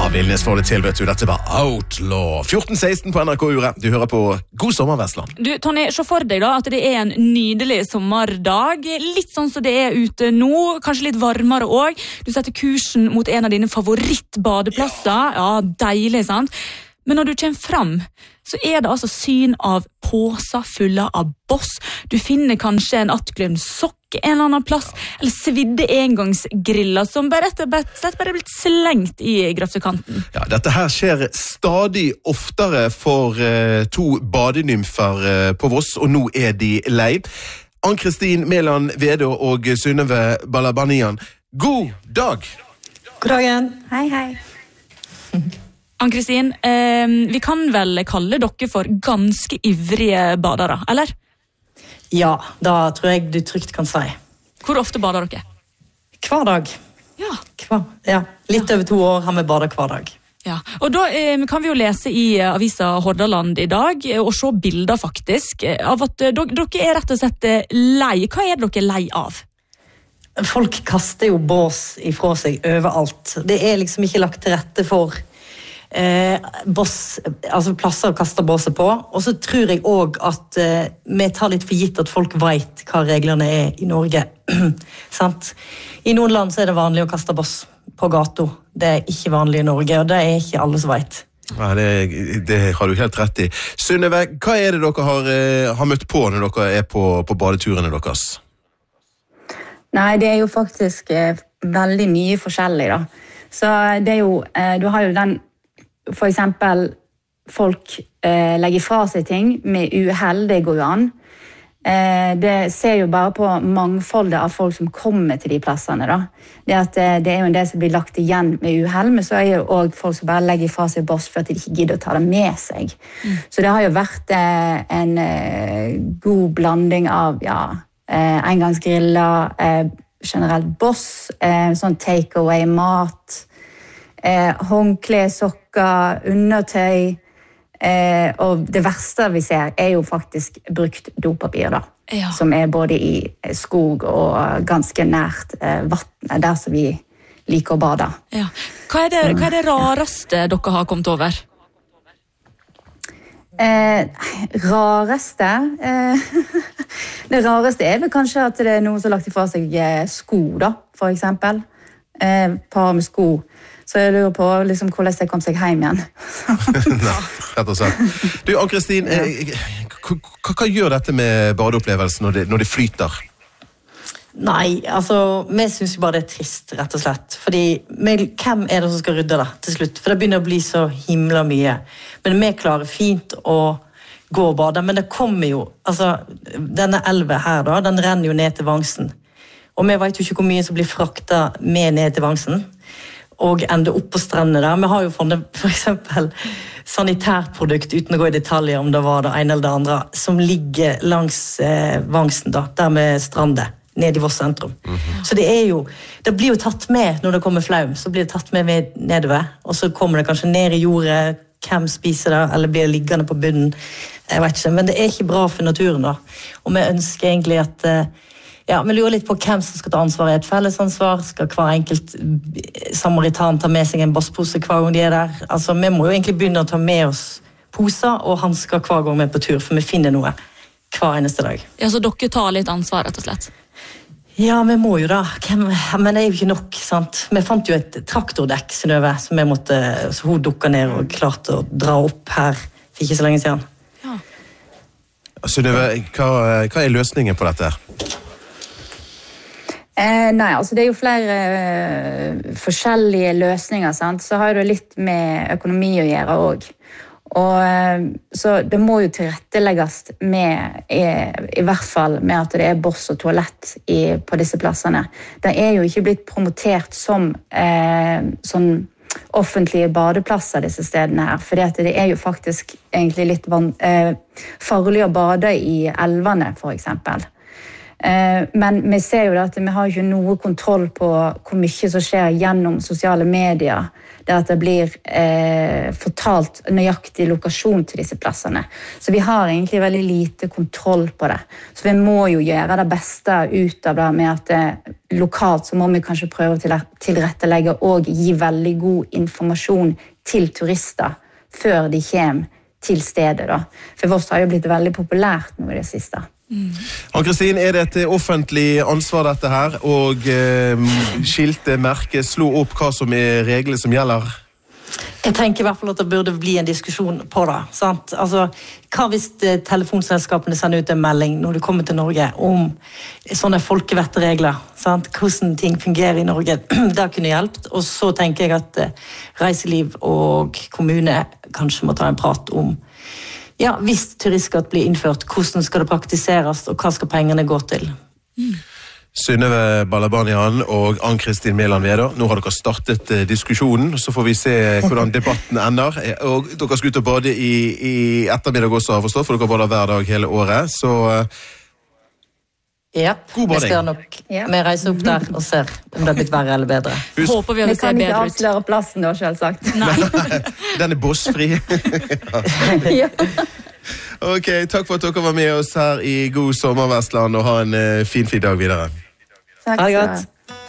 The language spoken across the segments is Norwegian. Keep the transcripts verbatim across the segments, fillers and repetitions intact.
Vilnes får det til, vet du. Dette var Outlaw. fjorten seksten på N R K-uret. Du hører på God sommer, Vestland. Du, Tony, se for deg da at det er en nydelig sommerdag. Litt sånn som det er ute nå. Kanskje litt varmere også. Du setter kursen mot en av dine favorittbadeplasser. Ja, deilig, sant? Men når du kommer frem, så er det altså syn av påser fulle av boss. Du finner kanskje en attglømt sokk en eller annen plass, eller svidde engangsgriller som bare rett og slett bare er blitt slengt i grøftekanten. Ja, dette her skjer stadig oftere for eh, to badenymfer eh, på Voss, og nå er de lei. Ann-Kristin Mæland Vedå og Synnøve Balabanian, god dag! God dagen! Hei, hei. Ann-Kristin, eh, vi kan vel kalle dere for ganske ivrige badere, eller? Ja, da tror jeg du trygt kan si. Hvor ofte bader dere? Hver dag. Ja. Hver, ja. Litt over to år har vi badet hver dag. Ja, og da eh, kan vi jo lese i eh, avisa Hordaland i dag, eh, og se bilder faktisk, eh, av at eh, dere er rett og slett eh, lei. Hva er dere lei av? Folk kaster jo bås ifra seg overalt. Det er liksom ikke lagt til rette for Eh, boss, altså plasser å kaste båset på, og så tror jeg også at eh, vi tar litt for gitt at folk vet hva reglene er i Norge. Sant? I noen land så er det vanlig å kaste bås på gata. Det er ikke vanlig i Norge, og det er ikke alle som vet. Ja, det, det har du helt rett i. Synnøve, hva er det dere har, eh, har møtt på når dere er på, på badeturene deres? Nei, det er jo faktisk eh, veldig mye forskjellig da. Så det er jo, eh, du har jo den for eksempel folk eh, legger fra seg ting med uheld, det går jo an. Eh, det ser jo bare på mangfoldet av folk som kommer til de plassene da. Det, at, eh, det er jo en del som blir lagt igjen med uheld, men så er jo også folk som bare legger fra seg boss for at de ikke gidder å ta det med seg. Mm. Så det har jo vært eh, en eh, god blanding av ja, eh, engangsgriller, eh, generelt boss, eh, sånn take-away mat, Eh, håndkle, sokker, undertøy, eh, og det verste vi ser er jo faktisk brukt dopapir da, ja. Som er både i skog og ganske nært eh, vattnet, der som vi liker å bade. Ja. Hva, er det, hva er det rareste dere har kommet over? Eh, rareste? Eh, det rareste er vel kanskje at det er noen som har lagt ifra seg eh, sko da, for eksempel. Eh, par med sko. Så jeg lurer på liksom, hvordan jeg kom seg hjem igjen. Nei, rett og slett. Du, Ann-Kristin, eh, hva, hva gjør dette med badeopplevelsen når det, når det flyter? Nei, altså, vi synes jo bare det er trist, rett og slett. Fordi, vi, hvem er det som skal rydde da, til slutt? For det begynner å bli så himla mye. Men vi klarer fint å gå og bade, men det kommer jo, altså, denne elven her da, den renner jo ned til Vangsen. Og vi vet jo ikke hvor mye som blir fraktet med ned til Vangsen. Og ende opp på strandene der. Vi har jo funnet for eksempel sanitærprodukt, uten å gå i detaljer om det var det ene eller det andre, som ligger langs eh, Vangsen da, der med strandet, ned i Voss sentrum. Mm-hmm. Så det er jo, det blir jo tatt med når det kommer flaum, så blir det tatt med, med nedover, og så kommer det kanskje ned i jordet, hvem spiser det, eller blir liggende på bunnen, jeg vet ikke, men det er ikke bra for naturen da. Og vi ønsker egentlig at eh, ja, vi lurer litt på hvem som skal ta ansvar i et fellesansvar. Skal hver enkelt samaritan ta med seg en bosspose hver gang de er der? Altså, vi må jo egentlig begynne å ta med oss poser og hansker hver gang vi er på tur, for vi finner noe hver eneste dag. Ja, så dere tar litt ansvar, rett og slett? Ja, vi må jo da. Hvem, men det er jo ikke nok, sant? Vi fant jo et traktordekk, Synnøve, som vi måtte, så hun dukket ned og klarte å dra opp her for ikke så lenge siden. Ja. Synnøve, hva, hva er løsningen på dette? Eh, nei, altså det er jo flere eh, forskjellige løsninger, sant? Så har det litt med økonomi å gjøre også. Og, eh, så det må jo tilrettelegges med, i, i hvert fall med at det er boss og toalett i, på disse plassene. Det er jo ikke blitt promotert som eh, sånn offentlige badeplasser disse stedene her, fordi at det er jo faktisk egentlig litt van, eh, farlig å bade i elvene, for eksempel. Eh, men vi ser jo da at vi har ikke noe kontroll på hvor mye som skjer gjennom sosiale medier, det at det blir eh, fortalt nøyaktig lokasjon til disse plassene. Så vi har egentlig veldig lite kontroll på det. Så vi må jo gjøre det beste ut av det med at det, lokalt så må vi kanskje prøve å tilrettelegge og gi veldig god informasjon til turister før de kommer til stedet. Da. For Voss har jo blitt veldig populært nå i det siste. Mm. Ann-Kristin, er det et offentlig ansvar dette her, og eh, skilte, merke, slå opp hva som er reglene som gjelder? Jeg tenker i hvert fall at det burde bli en diskusjon på det. Sant? Altså, hva hvis telefonselskapene sender ut en melding når du kommer til Norge om sånne folkevette regler, sant? Hvordan ting fungerer i Norge, det kunne hjulpet. Og så tenker jeg at reiseliv og kommune kanskje må ta en prat om ja, hvis turistskatt blir innført, hvordan skal det praktiseres, og hva skal pengene gå til? Mm. Synnøve Balabanian og Ann-Kristin Mæland Vedå, nå har dere startet eh, diskusjonen, så får vi se hvordan debatten ender. Og dere skal ut og bade i, i ettermiddag også, har forstått, for dere bader hver dag hele året, så eh, ja, god bading. Vi skal nok ja. Vi reiser opp der og ser om det har blitt verre eller bedre. Husk. Håper vi, vi kan ikke avsløre plassen da, selvsagt. Nei. Den er bossfri. Ja. Ok, takk for at dere var med oss her i God Sommer Vestland, og ha en uh, fin, fin dag videre. Takk ha det godt.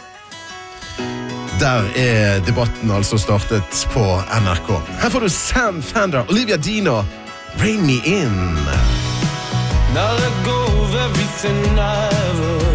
Der er debatten altså startet på N R K. Her får du Sam Fender, Olivia Dean, Rain Me In. Now let go of everything I ever